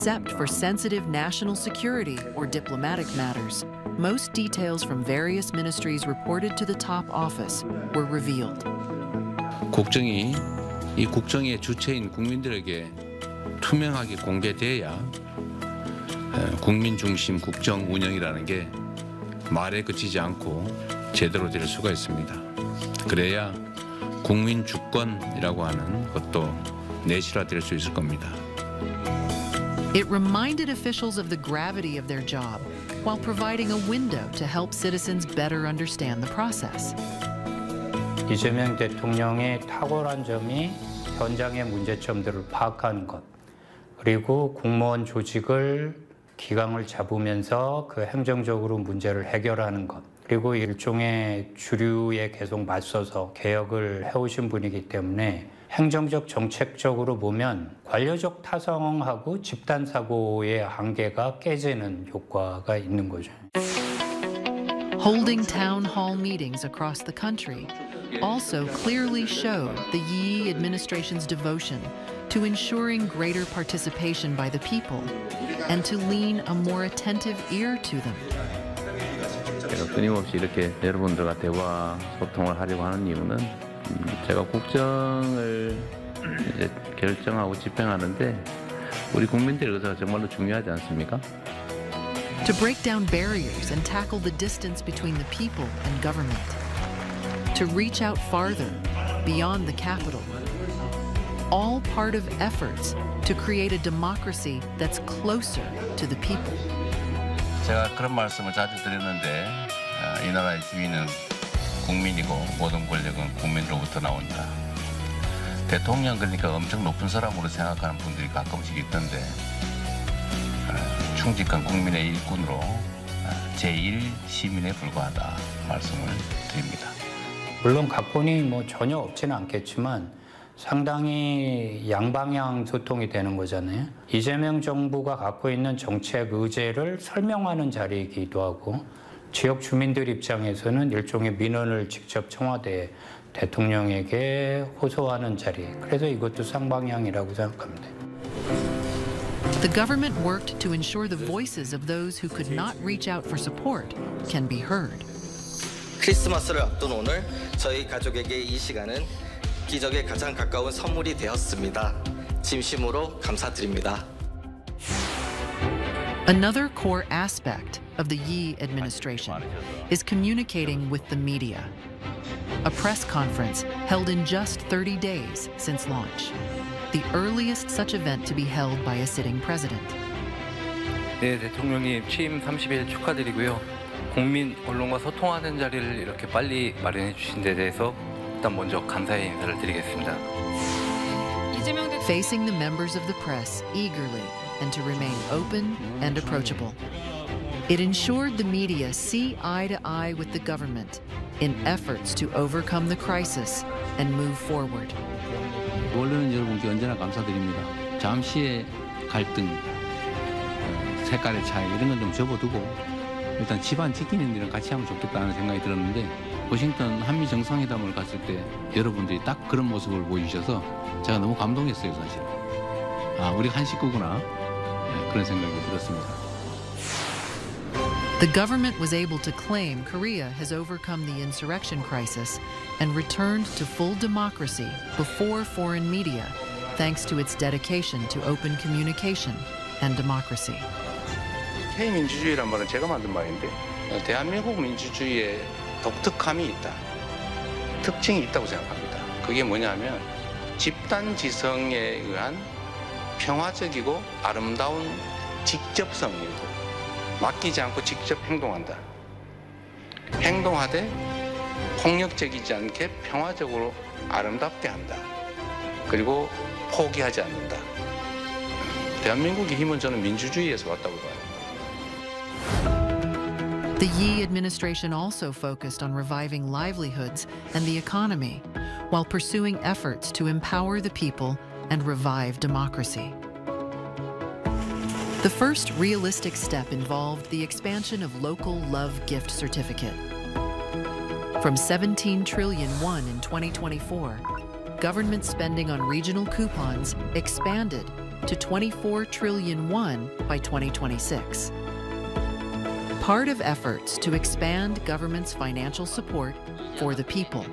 Except for sensitive national security or diplomatic matters, most details from various ministries reported to the top office were revealed. 국정이 이 국정의 주체인 국민들에게 투명하게 공개돼야 국민 중심 국정 운영이라는 게 말에 그치지 않고 제대로 될 수가 있습니다. 그래야 국민 주권이라고 하는 것도 내실화될 수 있을 겁니다. It reminded officials of the gravity of their job while providing a window to help citizens better understand the process. 이재명 대통령의 탁월한 점이 현장의 문제점들을 파악하는 것, 그리고 공무원 조직을 기강을 잡으면서 그 행정적으로 문제를 해결하는 것, 그리고 일종의 주류에 계속 맞서서 개혁을 해오신 분이기 때문에 행정적 정책적으로 보면 관료적 타성하고 집단 사고의 한계가 깨지는 효과가 있는 거죠. Holding town hall meetings across the country also clearly showed the Yi administration's devotion to ensuring greater participation by the people and to lean a more attentive ear to them. 끊임없이 이렇게 여러분들과 대화 소통을 하려고 하는 이유는 제가 국정을 이제 결정하고 집행하는데 우리 국민들의 의사가 정말로 중요하지 않습니까? To break down barriers and tackle the distance between the people and government. To reach out farther, beyond the capital. All part of efforts to create a democracy that's closer to the people. 제가 그런 말씀을 자주 드렸는데 이 나라의 주인은 국민이고 모든 권력은 국민으로부터 나온다. 대통령 그러니까 엄청 높은 사람으로 생각하는 분들이 가끔씩 있던데 충직한 국민의 일꾼으로 제1시민에 불과하다 말씀을 드립니다. 물론 각본이 뭐 전혀 없지는 않겠지만 상당히 양방향 소통이 되는 거잖아요. 이재명 정부가 갖고 있는 정책 의제를 설명하는 자리이기도 하고 지역 주민들 입장에서는 일종의 민원을 직접 청와대 대통령에게 호소하는 자리. 그래서 이것도 쌍방향이라고 생각합니다. The government worked to ensure the voices of those who could not reach out for support can be heard. 크리스마스를 앞둔 오늘 저희 가족에게 이 시간은 기적에 가장 가까운 선물이 되었습니다. 진심으로 감사드립니다. Another core aspect of the Yi administration is communicating with the media. A press conference held in just 30 days since launch, the earliest such event to be held by a sitting president. 네, 대통령님 취임 30일 축하드리고요. 국민 언론과 소통하는 자리를 이렇게 빨리 마련해 주신 데 대해서 일단 먼저 감사의 인사를 드리겠습니다. Facing the members of the press eagerly and to remain open and approachable. It ensured the media see eye to eye with the government in efforts to overcome the crisis and move forward. 언론 여러분께 언제나 감사드립니다. 잠시의 갈등, 색깔의 차이 이런 건 좀 접어두고 일단 집안 지키는 일은 같이 하면 좋겠다는 생각이 들었는데 워싱턴 한미 정상회담을 갔을 때 여러분들이 딱 그런 모습을 보여주셔서 제가 너무 감동했어요, 사실. 아, 우리 한 식구구나. 그런 생각이 들었습니다. The government was able to claim Korea has overcome the insurrection crisis and returned to full democracy before foreign media, thanks to its dedication to open communication and democracy. K민주주의란 말은 제가 만든 말인데 대한민국 민주주의에 독특함이 있다. 특징이 있다고 생각합니다. 그게 뭐냐면 집단 지성에 의한 평화적이고 아름다운 직접성이고 맡기지 않고 직접 행동한다. 행동하되 폭력적이지 않게 평화적으로 아름답게 한다. 그리고 포기하지 않는다. 대한민국의 힘은 저는 민주주의에서 왔다고 봐요. The Yi administration also focused on reviving livelihoods and the economy while pursuing efforts to empower the people and revive democracy. The first realistic step involved the expansion of local love gift certificate. From 17 trillion won in 2024, government spending on regional coupons expanded to 24 trillion won by 2026. Part of efforts to expand government's financial support for the people.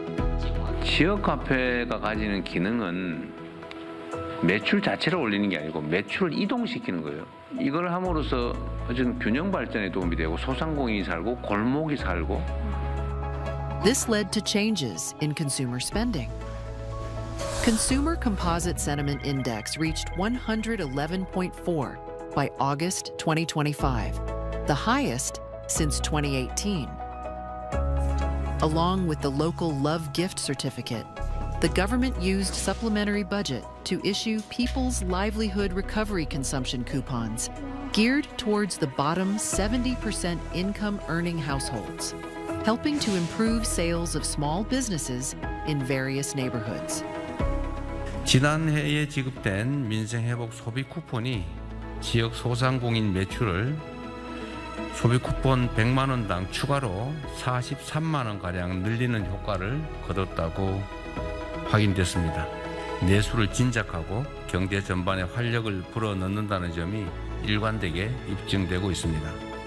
지역화폐가 가지는 기능은 매출 자체를 올리는 게 아니고 매출을 이동시키는 거예요. 이걸 함으로써 어쨌든 균형 발전에 도움이 되고 소상공인이 살고 골목이 살고. This led to changes in consumer spending. Consumer Composite Sentiment Index reached 111.4 by August 2025, the highest since 2018. Along with the local Love Gift Certificate, the government used supplementary budget to issue People's Livelihood Recovery Consumption coupons geared towards the bottom 70% income-earning households, helping to improve sales of small businesses in various neighborhoods. 지난해에 지급된 민생회복 소비 쿠폰이 지역 소상공인 매출을 소비 쿠폰 100만 원당 추가로 43만 원가량 늘리는 효과를 거뒀다고 확인됐습니다. 내수를 진작하고 경제 전반에 활력을 불어넣는다는 점이 일관되게 입증되고 있습니다.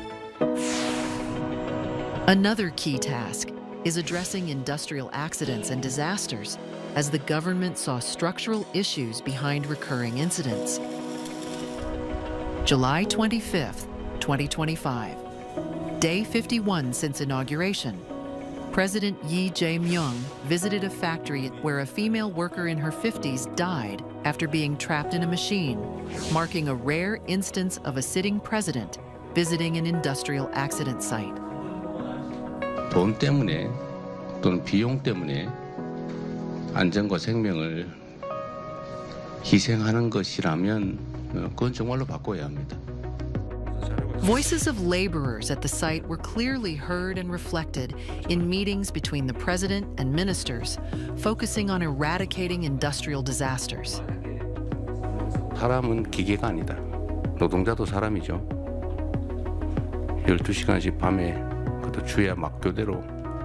Another key task is addressing industrial accidents and disasters as the government saw structural issues behind recurring incidents. July 25th, 2025, day 51 since inauguration. President Lee Jae-myung visited a factory where a female worker in her 50s died after being trapped in a machine, marking a rare instance of a sitting president visiting an industrial accident site. 돈 때문에 또는 비용 때문에 안전과 생명을 희생하는 것이라면 그건 정말로 바꿔야 합니다. Voices of laborers at the site were clearly heard and reflected in meetings between the president and ministers, focusing on eradicating industrial disasters. 사람은 기계가 아니다. 노동자도 사람이죠. 12시간씩 밤에 그것도 주야 막교대로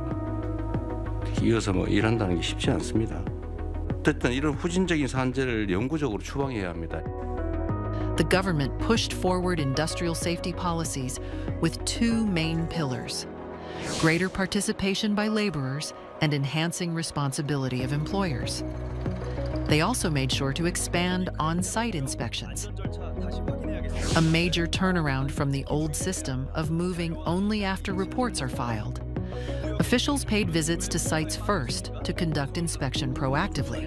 이어서 일한다는 게 쉽지 않습니다. 어쨌든 이런 후진적인 산재를 영구적으로 추방해야 합니다. The government pushed forward industrial safety policies with two main pillars: greater participation by laborers and enhancing responsibility of employers. They also made sure to expand on-site inspections, a major turnaround from the old system of moving only after reports are filed. Officials paid visits to sites first to conduct inspection proactively.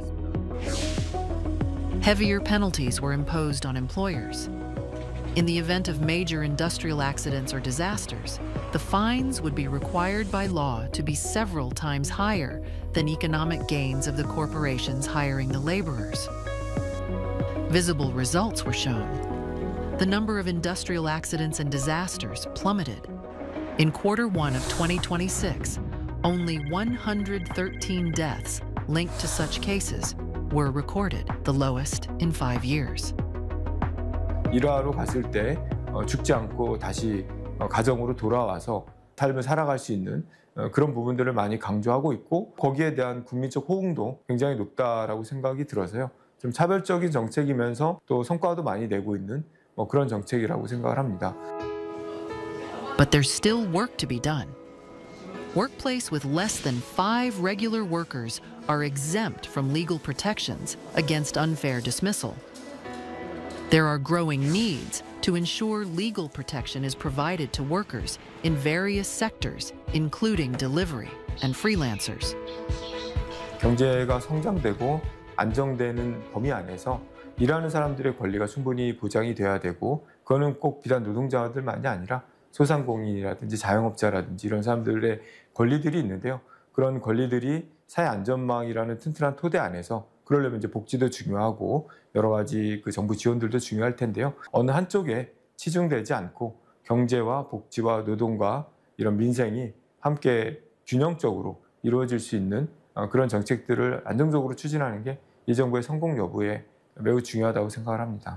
Heavier penalties were imposed on employers. In the event of major industrial accidents or disasters, the fines would be required by law to be several times higher than economic gains of the corporations hiring the laborers. Visible results were shown. The number of industrial accidents and disasters plummeted. In Q1 of 2026, only 113 deaths linked to such cases were recorded, the lowest in 5 years. 일하러 갔을 때 죽지 않고 다시 가정으로 돌아와서 삶을 살아갈 수 있는 그런 부분들을 많이 강조하고 있고, 거기에 대한 국민적 호응도 굉장히 높다라고 생각이 들어서요. 좀 차별적인 정책이면서 또 성과도 많이 내고 있는 그런 정책이라고 생각을 합니다. But there's still work to be done. Workplace with less than 5 regular workers are exempt from legal protections against unfair dismissal. There are growing needs to ensure legal protection is provided to workers in various sectors, including delivery and freelancers. 경제가 성장되고 안정되는 범위 안에서 일하는 사람들의 권리가 충분히 보장이 돼야 되고, 그거는 꼭 비단 노동자들만이 아니라 소상공인이라든지 자영업자라든지 이런 사람들의 권리들이 있는데요. 그런 권리들이 사회 안전망이라는 튼튼한 토대 안에서, 그러려면 이제 복지도 중요하고 여러 가지 그 정부 지원들도 중요할 텐데요. 어느 한쪽에 치중되지 않고 경제와 복지와 노동과 이런 민생이 함께 균형적으로 이루어질 수 있는 그런 정책들을 안정적으로 추진하는 게 이 정부의 성공 여부에 매우 중요하다고 생각을 합니다.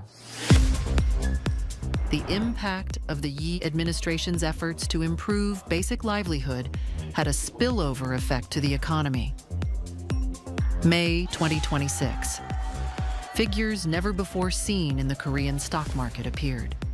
The impact of the Yi administration's efforts to improve basic livelihood had a spillover effect to the economy. May 2026. Figures never before seen in the Korean stock market appeared.